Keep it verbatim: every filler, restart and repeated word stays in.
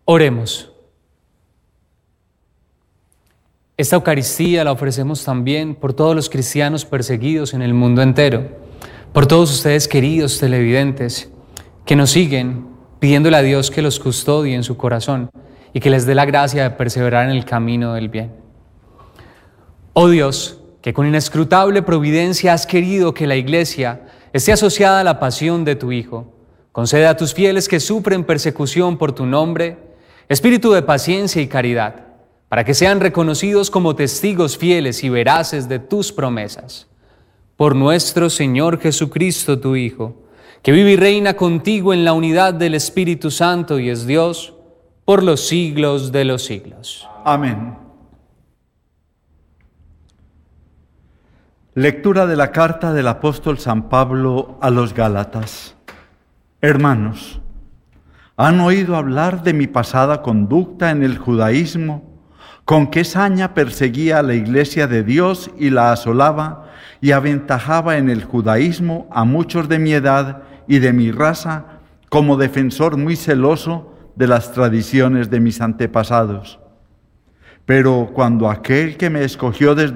Oremos. Esta Eucaristía la ofrecemos también por todos los cristianos perseguidos en el mundo entero, por todos ustedes queridos televidentes que nos siguen pidiéndole a Dios que los custodie en su corazón y que les dé la gracia de perseverar en el camino del bien. Oh Dios, que con inescrutable providencia has querido que la Iglesia esté asociada a la pasión de tu Hijo, concede a tus fieles que sufren persecución por tu nombre, espíritu de paciencia y caridad, para que sean reconocidos como testigos fieles y veraces de tus promesas. Por nuestro Señor Jesucristo, tu Hijo, que vive y reina contigo en la unidad del Espíritu Santo y es Dios, por los siglos de los siglos. Amén. Lectura de la carta del apóstol San Pablo a los Gálatas. Hermanos, ¿han oído hablar de mi pasada conducta en el judaísmo? Con qué saña perseguía a la iglesia de Dios y la asolaba y aventajaba en el judaísmo a muchos de mi edad y de mi raza como defensor muy celoso de las tradiciones de mis antepasados. Pero cuando aquel que me escogió desde